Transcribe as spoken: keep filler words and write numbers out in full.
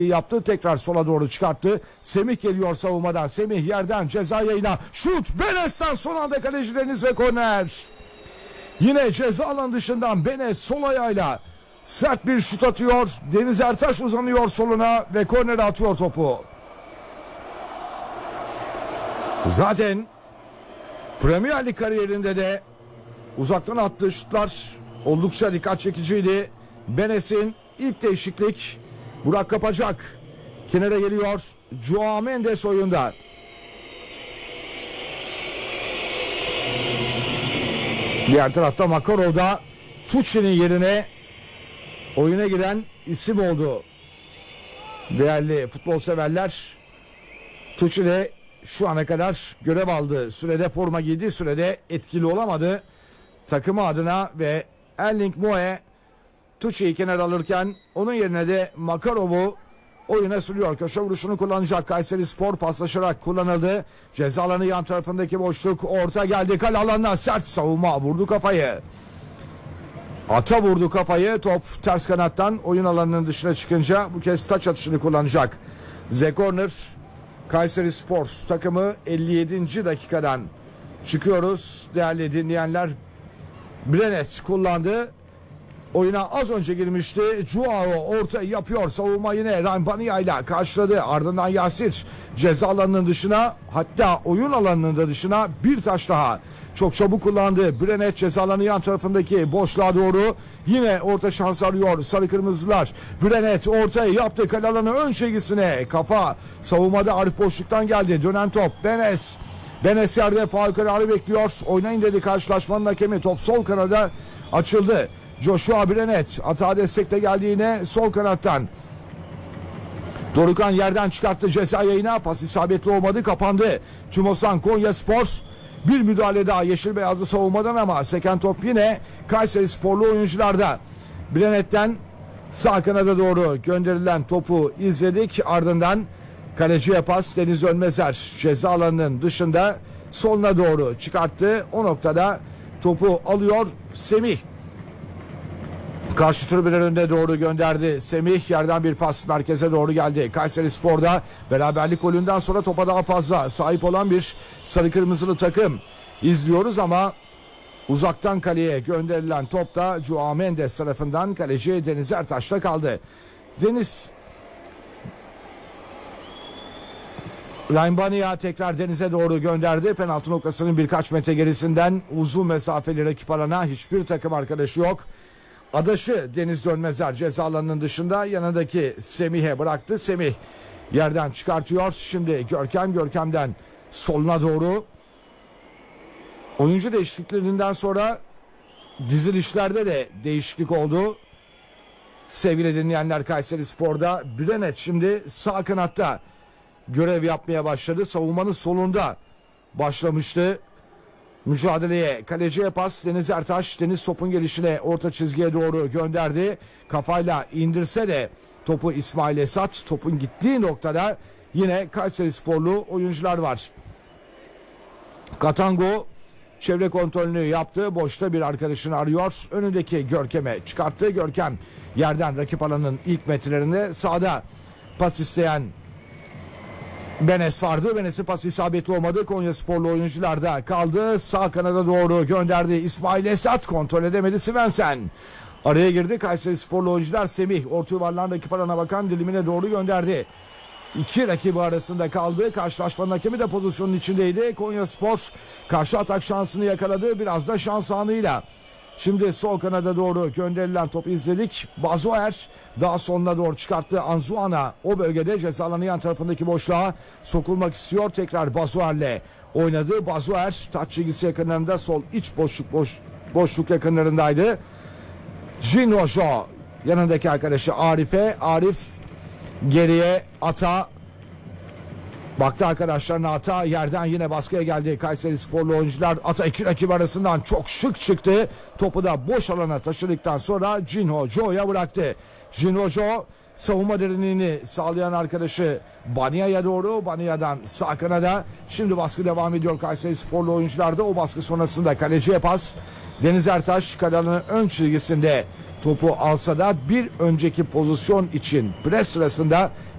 yaptı. Tekrar sola doğru çıkarttı. Semih geliyor savunmadan. Semih yerden ceza yayına. Şut. Benes'ten son anda kalecileriniz ve korner. Yine ceza alanı dışından Benes sol ayağıyla sert bir şut atıyor. Deniz Ertaş uzanıyor soluna ve kornere atıyor topu. Zaten Premier Lig kariyerinde de uzaktan attığı şutlar oldukça dikkat çekiciydi. Benes'in ilk değişiklik. Burak Kapacak kenara geliyor. Joao Mendes oyunda. Diğer tarafta Makarov da Tucci'nin yerine oyuna giren isim oldu. Değerli futbol severler, Tucci de şu ana kadar görev aldı. Sürede forma giydi, sürede etkili olamadı. Takımı adına ve Erling Moe Tucci'yi kenara alırken onun yerine de Makarov'u oyuna sürüyor. Köşe vuruşunu kullanacak Kayserispor, paslaşarak kullanıldı. Ceza alanı yan tarafındaki boşluk, orta geldi kale alanına, sert savunma, vurdu kafayı. Ata vurdu kafayı, top ters kanattan oyun alanının dışına çıkınca bu kez taç atışını kullanacak. The Corner. Kayserispor takımı elli yedinci dakikadan çıkıyoruz. Değerli dinleyenler, Brenes kullandı. Oyuna az önce girmişti. Joao orta yapıyor. Savunma yine Rambania ile karşıladı. Ardından Yasir ceza alanının dışına, hatta oyun alanının da dışına bir taş daha. Çok çabuk kullandı. Brenet ceza alanı yan tarafındaki boşluğa doğru yine orta şans arıyor sarı kırmızılar. Brenet ortayı yaptı. Kale alanı ön çizgisine. Kafa savunmada, Arif boşluktan geldi. Dönen top. Benes. Benes yerde faul kararı bekliyor. Oynayın dedi karşılaşmanın hakemi. Top sol kanada açıldı. Joshua Brenet atağa destekte geldi yine sol kanattan. Dorukan yerden çıkarttı ceza yayına. Pas isabetli olmadı, kapandı. Tümosan Konyaspor bir müdahale daha yeşil beyazlı savunmadan ama seken top yine Kayserisporlu oyuncularda. Brenet'ten sağ kanada doğru gönderilen topu izledik. Ardından kaleciye pas, Deniz Dönmezer ceza alanının dışında soluna doğru çıkarttı. O noktada topu alıyor Semih. Karşı tribünler önüne doğru gönderdi. Semih yerden bir pas merkeze doğru geldi. Kayserispor'da beraberlik golünden sonra topa daha fazla sahip olan bir sarı kırmızılı takım izliyoruz ama uzaktan kaleye gönderilen top da Joao Mendes tarafından kaleci Deniz Ertaş'ta kaldı. Deniz Rambania tekrar Deniz'e doğru gönderdi. Penaltı noktasının birkaç metre gerisinden uzun mesafeli rakip alana hiçbir takım arkadaşı yok. Adaşı Deniz Dönmezer ceza alanının dışında yanındaki Semih'e bıraktı. Semih yerden çıkartıyor. Şimdi Görkem, Görkem'den soluna doğru. Oyuncu değişikliklerinden sonra dizilişlerde de değişiklik oldu. Sevgili dinleyenler, Kayserispor'da Brenet şimdi sağ kanatta görev yapmaya başladı. Savunmanın solunda başlamıştı mücadeleye. Kaleciye pas, Deniz Ertaş. Deniz topun gelişine orta çizgiye doğru gönderdi. Kafayla indirse de topu İsmail Esat, topun gittiği noktada yine Kayserisporlu oyuncular var. Katango çevre kontrolünü yaptı. Boşta bir arkadaşını arıyor. Önündeki Görkem'e çıkarttı. Görkem yerden rakip alanın ilk metrelerinde sağda pas isteyen Benes vardı. Benes'in pası isabetli olmadı. Konyasporlu oyuncularda kaldı. Sağ kanada doğru gönderdi. İsmail Esat kontrol edemedi. Svensson araya girdi. Kayserisporlu oyuncular. Semih orta yuvarlan rakip alana bakan dilimine doğru gönderdi. İki rakibi arasında kaldı. Karşılaşmanın hakemi de pozisyonun içindeydi. Konyaspor karşı atak şansını yakaladı. Biraz da şans anıyla. Şimdi sol kanada doğru gönderilen topu izledik. Bazoer daha sonuna doğru çıkarttı. Anzuana o bölgede ceza alanı yan tarafındaki boşluğa sokulmak istiyor. Tekrar Bazoer'le oynadı. Bazoer taç çizgisi yakınlarında, sol iç boşluk boş, boşluk yakınlarındaydı. Jinojo yanındaki arkadaşı Arif'e. Arif geriye ata baktı arkadaşlarına. Ata yerden yine baskıya geldi. Kayserisporlu oyuncular. Ata iki rakip arasından çok şık çıktı. Topu da boş alana taşıdıktan sonra Jinho Jo'ya bıraktı. Jinho Jo savunma derinliğini sağlayan arkadaşı Bania'ya doğru. Bania'dan sağ kanada. Şimdi baskı devam ediyor Kayserisporlu oyuncularda. O baskı sonrasında kaleciye pas. Deniz Ertaş kalenin ön çizgisinde topu alsa da bir önceki pozisyon için pres sırasında